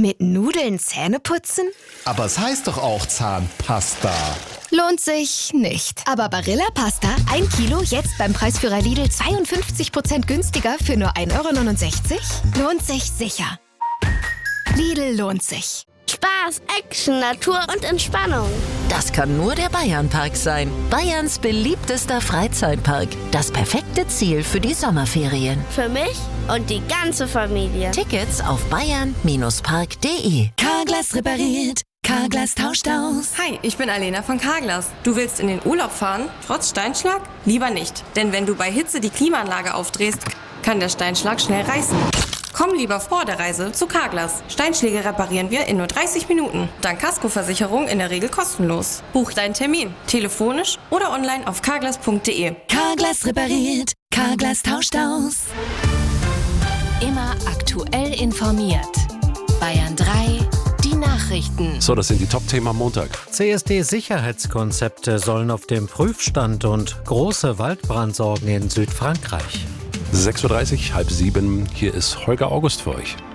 Mit Nudeln Zähne putzen? Aber es heißt doch auch Zahnpasta. Lohnt sich nicht. Aber Barilla Pasta, 1 Kilo, jetzt beim Preisführer Lidl 52% günstiger für nur 1,69 €? Lohnt sich sicher. Lidl lohnt sich. Spaß, Action, Natur und Entspannung. Das kann nur der Bayernpark sein. Bayerns beliebtester Freizeitpark. Das perfekte Ziel für die Sommerferien. Für mich und die ganze Familie. Tickets auf bayern-park.de. Carglass repariert. Carglass tauscht aus. Hi, ich bin Alena von Carglass. Du willst in den Urlaub fahren, trotz Steinschlag? Lieber nicht, denn wenn du bei Hitze die Klimaanlage aufdrehst, kann der Steinschlag schnell reißen. Komm lieber vor der Reise zu Carglass. Steinschläge reparieren wir in nur 30 Minuten. Dank Kaskoversicherung in der Regel kostenlos. Buch deinen Termin, telefonisch oder online auf carglass.de. Carglass repariert. Carglass tauscht aus. Immer aktuell informiert. Bayern 3, die Nachrichten. So, das sind die Top-Themen am Montag. CSD-Sicherheitskonzepte sollen auf dem Prüfstand und große Waldbrandsorgen in Südfrankreich. 6:30 Uhr, 6:30. Hier ist Holger August für euch.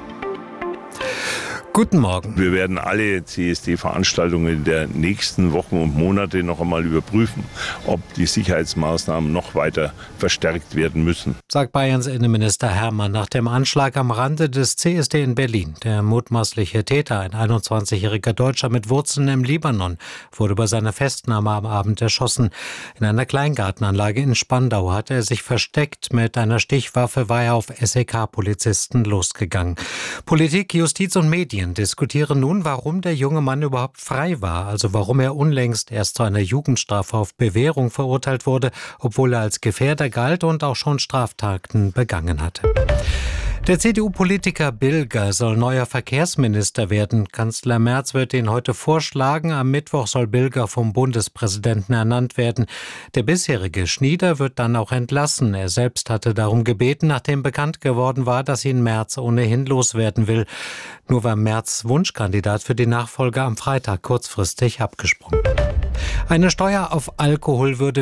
Guten Morgen. Wir werden alle CSD-Veranstaltungen der nächsten Wochen und Monate noch einmal überprüfen, ob die Sicherheitsmaßnahmen noch weiter verstärkt werden müssen. Sagt Bayerns Innenminister Hermann nach dem Anschlag am Rande des CSD in Berlin. Der mutmaßliche Täter, ein 21-jähriger Deutscher mit Wurzeln im Libanon, wurde bei seiner Festnahme am Abend erschossen. In einer Kleingartenanlage in Spandau hatte er sich versteckt. Mit einer Stichwaffe war er auf SEK-Polizisten losgegangen. Politik, Justiz und Medien diskutieren nun, warum der junge Mann überhaupt frei war, also warum er unlängst erst zu einer Jugendstrafe auf Bewährung verurteilt wurde, obwohl er als Gefährder galt und auch schon Straftaten begangen hatte. Der CDU-Politiker Bilger soll neuer Verkehrsminister werden. Kanzler Merz wird ihn heute vorschlagen. Am Mittwoch soll Bilger vom Bundespräsidenten ernannt werden. Der bisherige Schnieder wird dann auch entlassen. Er selbst hatte darum gebeten, nachdem bekannt geworden war, dass ihn Merz ohnehin loswerden will. Nur war Merz Wunschkandidat für die Nachfolge am Freitag kurzfristig abgesprungen. Eine Steuer auf Alkohol würde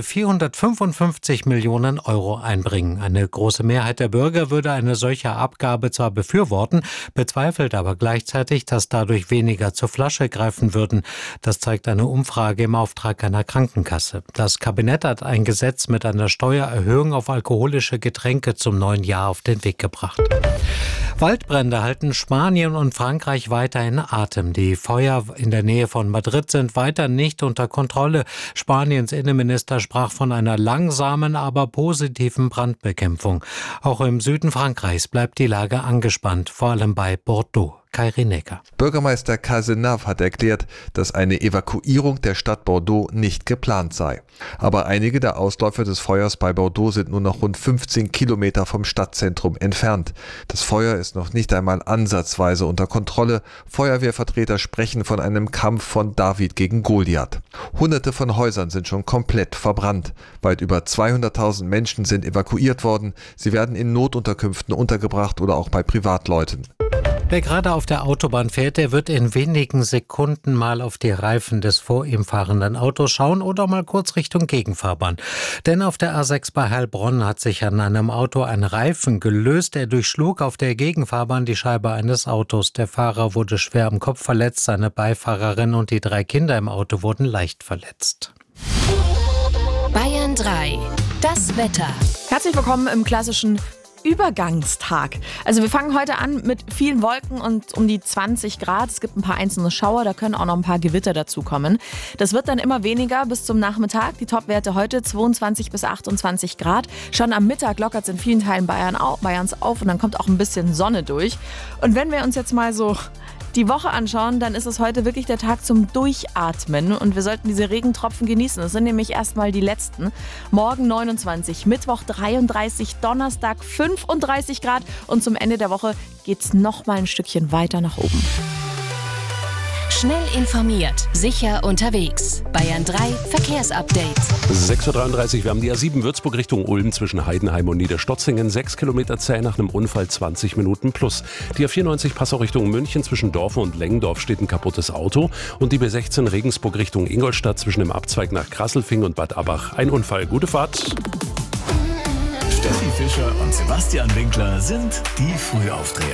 455 Millionen € einbringen. Eine große Mehrheit der Bürger würde eine solche Abgabe zwar befürworten, bezweifelt aber gleichzeitig, dass dadurch weniger zur Flasche greifen würden. Das zeigt eine Umfrage im Auftrag einer Krankenkasse. Das Kabinett hat ein Gesetz mit einer Steuererhöhung auf alkoholische Getränke zum neuen Jahr auf den Weg gebracht. Waldbrände halten Spanien und Frankreich weiter in Atem. Die Feuer in der Nähe von Madrid sind weiter nicht unter Kontrolle. Spaniens Innenminister sprach von einer langsamen, aber positiven Brandbekämpfung. Auch im Süden Frankreichs bleibt die Lage angespannt, vor allem bei Bordeaux. Kai Rinecker. Bürgermeister Cazenave hat erklärt, dass eine Evakuierung der Stadt Bordeaux nicht geplant sei. Aber einige der Ausläufer des Feuers bei Bordeaux sind nur noch rund 15 Kilometer vom Stadtzentrum entfernt. Das Feuer ist noch nicht einmal ansatzweise unter Kontrolle. Feuerwehrvertreter sprechen von einem Kampf von David gegen Goliath. Hunderte von Häusern sind schon komplett verbrannt. Weit über 200.000 Menschen sind evakuiert worden. Sie werden in Notunterkünften untergebracht oder auch bei Privatleuten. Wer gerade auf der Autobahn fährt, der wird in wenigen Sekunden mal auf die Reifen des vor ihm fahrenden Autos schauen oder mal kurz Richtung Gegenfahrbahn. Denn auf der A6 bei Heilbronn hat sich an einem Auto ein Reifen gelöst. Er durchschlug auf der Gegenfahrbahn die Scheibe eines Autos. Der Fahrer wurde schwer am Kopf verletzt, seine Beifahrerin und die 3 Kinder im Auto wurden leicht verletzt. Bayern 3, das Wetter. Herzlich willkommen im klassischen Übergangstag. Also wir fangen heute an mit vielen Wolken und um die 20 Grad. Es gibt ein paar einzelne Schauer, da können auch noch ein paar Gewitter dazukommen. Das wird dann immer weniger bis zum Nachmittag. Die Topwerte heute 22 bis 28 Grad. Schon am Mittag lockert es in vielen Teilen Bayerns auf und dann kommt auch ein bisschen Sonne durch. Und wenn wir uns jetzt mal so die Woche anschauen, dann ist es heute wirklich der Tag zum Durchatmen und wir sollten diese Regentropfen genießen. Das sind nämlich erstmal die letzten. Morgen 29, Mittwoch 33, Donnerstag 35 Grad und zum Ende der Woche geht es noch mal ein Stückchen weiter nach oben. Schnell informiert, sicher unterwegs. Bayern 3 Verkehrsupdate. 6:33 Uhr, wir haben die A7 Würzburg Richtung Ulm zwischen Heidenheim und Niederstotzingen. 6 Kilometer zäh nach einem Unfall, 20 Minuten plus. Die A94 Passau Richtung München zwischen Dorfen und Lengendorf steht ein kaputtes Auto. Und die B16 Regensburg Richtung Ingolstadt zwischen dem Abzweig nach Krasselfing und Bad Abach. Ein Unfall, gute Fahrt. Steffi Fischer und Sebastian Winkler sind die Frühaufdreher.